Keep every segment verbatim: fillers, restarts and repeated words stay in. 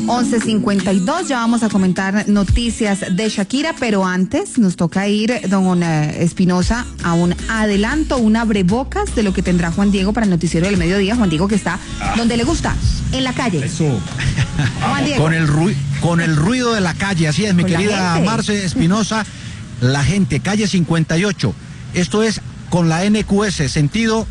once cincuenta y dos, ya vamos a comentar noticias de Shakira, pero antes nos toca ir, don Espinosa, a un adelanto, un abrebocas de lo que tendrá Juan Diego para el noticiero del mediodía. Juan Diego, que está ah. donde le gusta, en la calle. Eso. Juan Diego. Con el, ru- con el ruido de la calle, así es, mi con querida Marce Espinosa, la gente, calle cincuenta y ocho. Esto es con la N Q S, sentido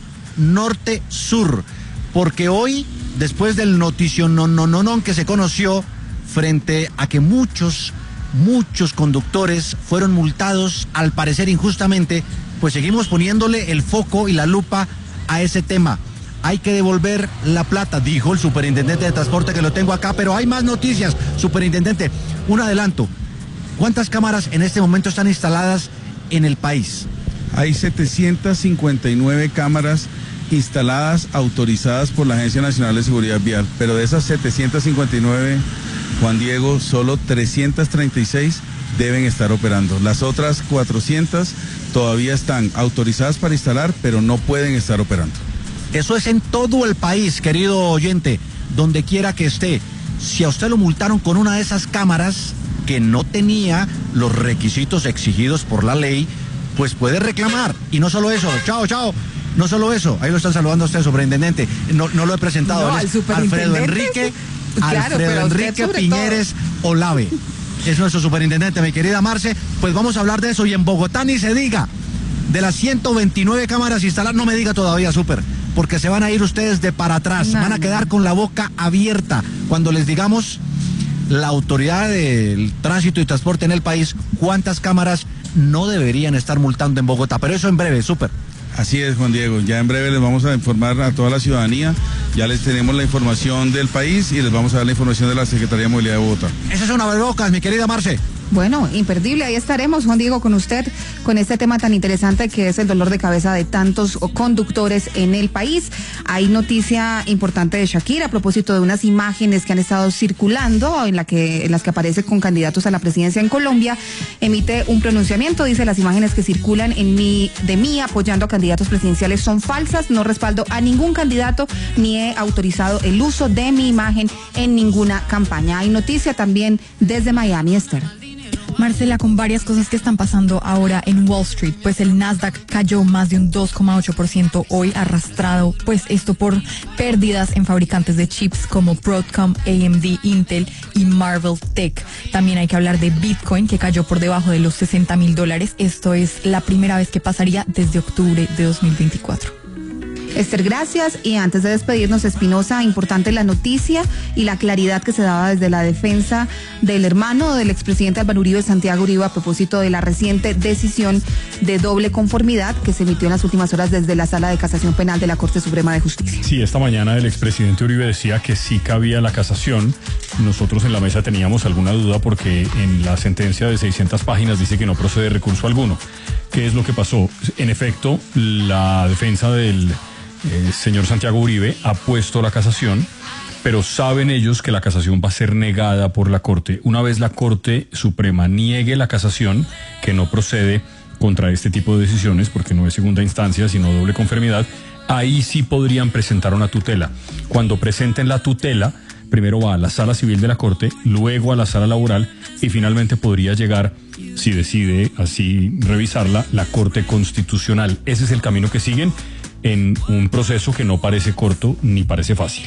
norte-sur, porque hoy, después del noticio no, no, no, no, que se conoció frente a que muchos, muchos conductores fueron multados, al parecer injustamente, pues seguimos poniéndole el foco y la lupa a ese tema. Hay que devolver la plata, dijo el superintendente de transporte, que lo tengo acá, pero hay más noticias, superintendente. Un adelanto. ¿Cuántas cámaras en este momento están instaladas en el país? Hay setecientas cincuenta y nueve cámaras instaladas, autorizadas por la Agencia Nacional de Seguridad Vial, pero de esas setecientas cincuenta y nueve, Juan Diego, solo trescientas treinta y seis deben estar operando. Las otras cuatrocientas todavía están autorizadas para instalar, pero no pueden estar operando. Eso es en todo el país, querido oyente, donde quiera que esté. Si a usted lo multaron con una de esas cámaras que no tenía los requisitos exigidos por la ley, pues puede reclamar. Y no solo eso, chao, chao. No solo eso, ahí lo están saludando a usted, superintendente. No, no lo he presentado. No, Él es Alfredo Enrique, claro, Alfredo Enrique Piñeres todo. Olave. Es nuestro superintendente, mi querida Marce. Pues vamos a hablar de eso. Y en Bogotá ni se diga. De las ciento veintinueve cámaras instaladas, no me diga todavía, súper, porque se van a ir ustedes de para atrás. No, van a quedar con la boca abierta cuando les digamos, la autoridad del tránsito y transporte en el país, cuántas cámaras no deberían estar multando en Bogotá. Pero eso en breve, súper. Así es, Juan Diego, ya en breve les vamos a informar a toda la ciudadanía, ya les tenemos la información del país y les vamos a dar la información de la Secretaría de Movilidad de Bogotá. Esa es una abrebocas, mi querida Marce. Bueno, imperdible, ahí estaremos, Juan Diego, con usted, con este tema tan interesante que es el dolor de cabeza de tantos conductores en el país. Hay noticia importante de Shakira a propósito de unas imágenes que han estado circulando, en, la que, en las que aparece con candidatos a la presidencia en Colombia. Emite un pronunciamiento, dice: las imágenes que circulan en mí, de mí apoyando a candidatos presidenciales son falsas, no respaldo a ningún candidato ni he autorizado el uso de mi imagen en ninguna campaña. Hay noticia también desde Miami, Esther. Marcela, con varias cosas que están pasando ahora en Wall Street, pues el Nasdaq cayó más de un dos coma ocho por ciento hoy, arrastrado, pues esto por pérdidas en fabricantes de chips como Broadcom, A M D, Intel y Marvell Tech. También hay que hablar de Bitcoin, que cayó por debajo de los sesenta mil dólares. Esto es la primera vez que pasaría desde octubre de dos mil veinticuatro. Esther, gracias. Y antes de despedirnos, Espinosa, importante la noticia y la claridad que se daba desde la defensa del hermano del expresidente Álvaro Uribe, Santiago Uribe, a propósito de la reciente decisión de doble conformidad que se emitió en las últimas horas desde la Sala de Casación Penal de la Corte Suprema de Justicia. Sí, esta mañana el expresidente Uribe decía que sí cabía la casación. Nosotros en la mesa teníamos alguna duda porque en la sentencia de seiscientas páginas dice que no procede recurso alguno. ¿Qué es lo que pasó? En efecto, la defensa del el señor Santiago Uribe ha puesto la casación, pero saben ellos que la casación va a ser negada por la Corte. Una vez la Corte Suprema niegue la casación, que no procede contra este tipo de decisiones, porque no es segunda instancia, sino doble conformidad, ahí sí podrían presentar una tutela. Cuando presenten la tutela, primero va a la Sala Civil de la Corte, luego a la Sala Laboral y finalmente podría llegar, si decide así revisarla, la Corte Constitucional. Ese es el camino que siguen, en un proceso que no parece corto ni parece fácil.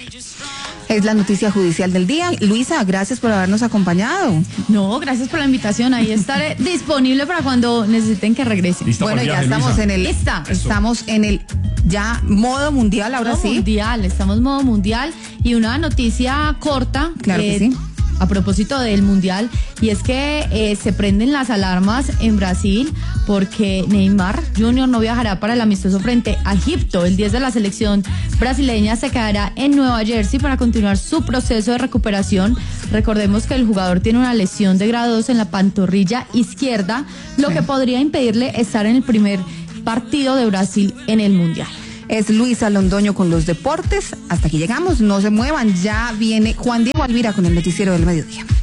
Es la noticia judicial del día. Luisa, gracias por habernos acompañado. No, gracias por la invitación. Ahí estaré disponible para cuando necesiten que regrese. ¿Lista Bueno, viaje, ya estamos Luisa? en el Lista. estamos en el ya modo mundial ahora modo sí. Mundial, estamos modo mundial y una noticia corta. Claro eh, que sí. A propósito del mundial, y es que eh, se prenden las alarmas en Brasil porque Neymar junior no viajará para el amistoso frente a Egipto. El diez de la selección brasileña se quedará en Nueva Jersey para continuar su proceso de recuperación. Recordemos que el jugador tiene una lesión de grado dos en la pantorrilla izquierda, lo sí. que podría impedirle estar en el primer partido de Brasil en el mundial. Es Luisa Londoño con los deportes. Hasta aquí llegamos, no se muevan, ya viene Juan Diego Alvira con el noticiero del mediodía.